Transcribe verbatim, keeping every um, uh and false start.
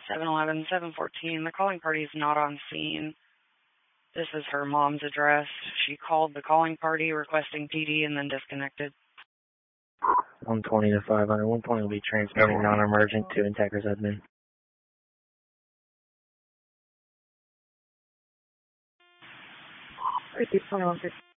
seven eleven, seven fourteen. The calling party is not on scene. This is her mom's address. She called the calling party requesting P D and then disconnected. one twenty to five hundred. one twenty will be transmitting non-emergent to Integra's admin. Repeat twenty-one fifty.